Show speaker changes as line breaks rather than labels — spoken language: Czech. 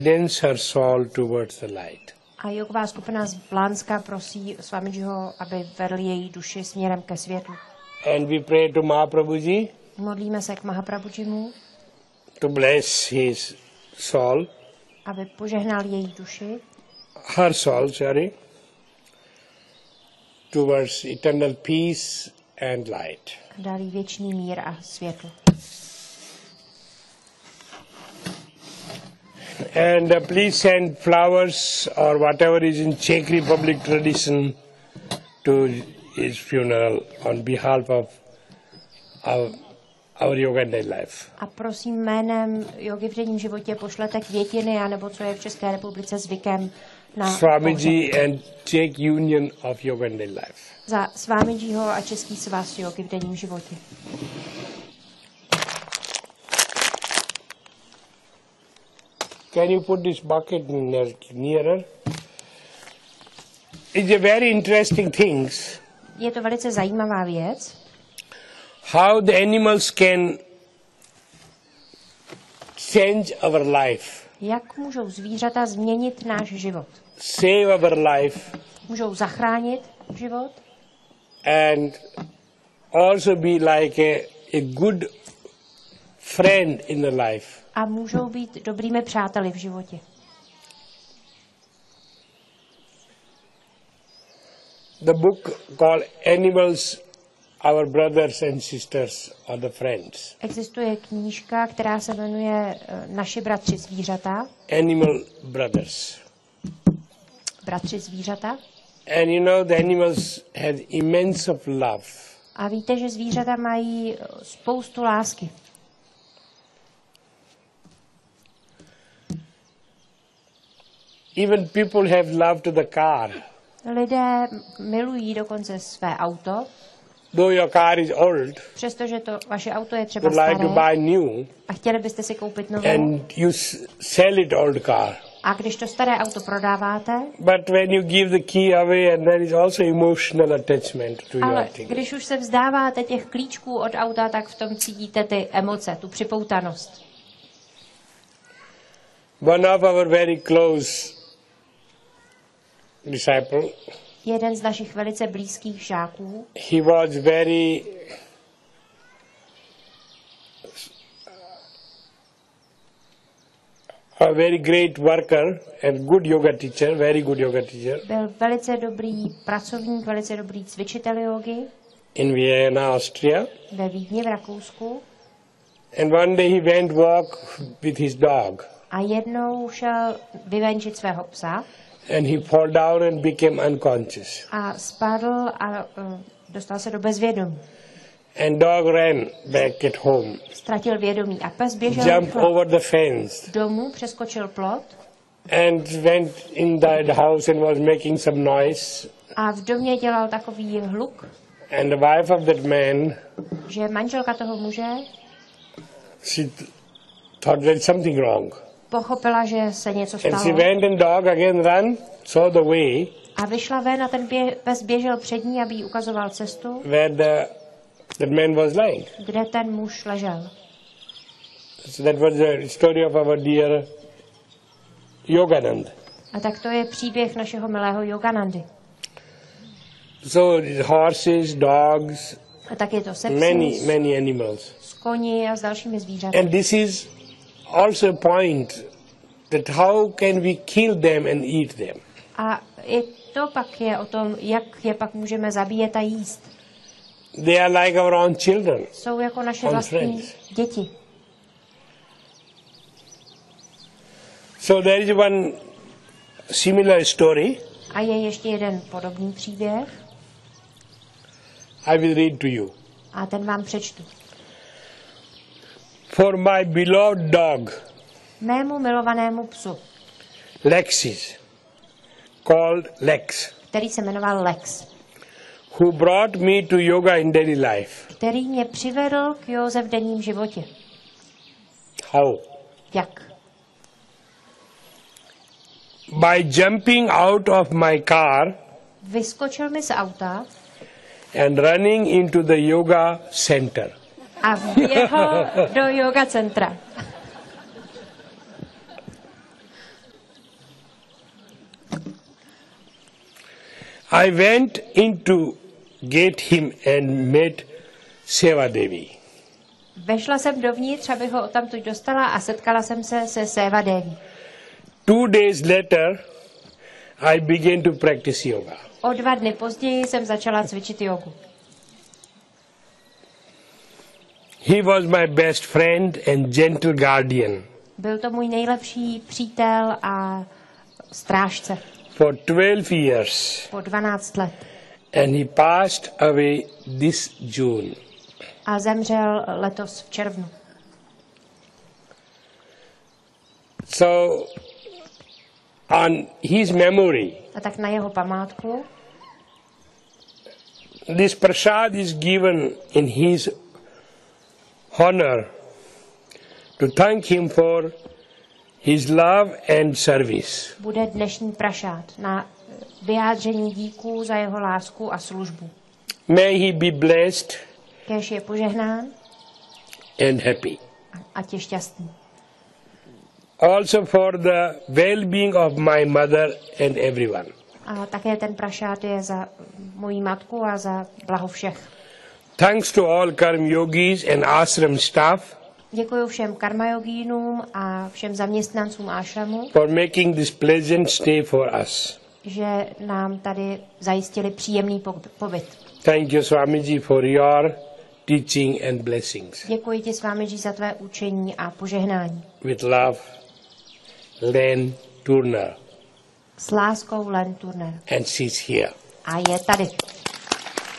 Dense her soul towards the light.
A jogová skupina z Blánska prosí Swamidžiho, aby vedl její duši směrem ke světlu.
And we pray to Mahaprabhuji
Modlíme se k Mahaprabhujimu,
to bless his soul,
aby požehnal její duši,
her soul, towards eternal peace and light.
a dal jí věčný mír a světlo.
And please send flowers or whatever is in Czech Republic tradition to his funeral on behalf of our yoga and life.
A prosím jménem jogy v denním životě pošlete květiny, anebo co je v České republice zvykem na
Swamiji and Czech Union of Yoga and Life.
za Swamidžiho a Český svaz jogy v denním životě.
Can you put this bucket nearer? It's a very interesting thing.
Je to velice zajímavá věc,
How the animals can change our life,
jak můžou zvířata změnit náš život.
save our life,
Můžou zachránit život
and also be like a good friend in the life.
a můžou být dobrými přáteli v životě.
The book called Animals, Our Brothers and Sisters or the Friends.
Existuje knížka, která se jmenuje Naši bratři zvířata.
Animal Brothers.
Bratři zvířata.
And you know the animals have immense of love.
A víte, že zvířata mají spoustu lásky.
Even people have love to the car.
Lidé milují dokonce své auto,
Though your car is old,
přestože to vaše auto je třeba
you like to
staré
buy new
a chtěli byste si koupit novou.
and you sell it old car.
A když to staré auto prodáváte,
But when you give the key away, and there is also emotional attachment to your
ale
thing.
když už se vzdáváte těch klíčků od auta, tak v tom cítíte ty emoce, tu připoutanost.
One of our very close disciple,
Jeden z našich velice blízkých žáků,
he was a very great worker and good yoga teacher, very good yoga teacher
byl velice dobrý pracovník, velice dobrý cvičitel jógy
in Vienna, Austria.
ve Vídni v Rakousku.
And one day he went walk with his dog,
A jednou šel vyvenčit svého psa
and he fall down and became unconscious.
a spadl a dostal se do bezvědomí.
And dog ran back at home,
Ztratil vědomí a pes běžel
jumped
rychle
over the fence,
domů, přeskočil plot
and went in the house and was making some noise.
a v domě dělal takový hluk,
And the wife of that man,
že manželka toho muže
she thought there is something wrong.
pochopila, že se něco
And she
stalo
went and dog again ran, saw the way
a vyšla ven a ten pes běžel před ní, aby jí ukazoval cestu,
where that man was lying.
kde ten muž ležel.
So that was the story of our dear Yoganand.
A tak to je příběh našeho milého Yoganandy.
So horses, dogs,
A tak je to se
many,
psy,
many animals.
s koni a s dalšími zvířaty.
And this is also a point that how can we kill them and eat them?
A i to pak je o tom, jak je pak můžeme zabíjet a jíst.
They are like our own children.
Jsou jako naše
On
vlastní
friends.
děti.
So there is one similar story.
A je ještě jeden podobný příběh
I will read to you.
a ten vám přečtu.
For my beloved dog,
Mému milovanému psu,
Lexis, called Lex,
který se jmenoval Lex,
who brought me to yoga in daily life.
který mě přivedl k józe v denním životě.
How?
Jak?
By jumping out of my car
Vyskočil mi z auta
and running into the yoga center.
a vběhl do yoga centra.
I went in to get him and met Seva Devi.
Vešla jsem dovnitř, abych ho odtamtud dostala a setkala jsem se se Seva Devi.
2 days later, I began to practice yoga.
O 2 dny později jsem začala cvičit jogu.
He was my best friend and gentle guardian.
Byl to můj nejlepší přítel a strážce
For 12 years,
po 12 let.
and he passed away this June.
A zemřel letos v červnu.
So, on his memory,
A tak na jeho památku
this prasad is given in his honor to thank him for his love and service.
bude dnešní prašát na vyjádření díků za jeho lásku a službu.
May he be blessed
Kéž je požehnán
and happy.
a tě šťastný.
Also for the well-being of my mother and everyone.
A také ten prašát je za moji matku a za blaho všech.
Thanks to all Karma Yogis and ashram staff
Děkuji všem karmajogínům a všem zaměstnancům ashramu,
for making this pleasant stay for us.
že nám tady zajistili příjemný pobyt.
Thank you, Swamiji, for your teaching and blessings.
Děkuji ti, Swamiji, za tvé učení a požehnání.
With love, Len Turner,
S láskou Len Turner.
and she's here.
A je tady.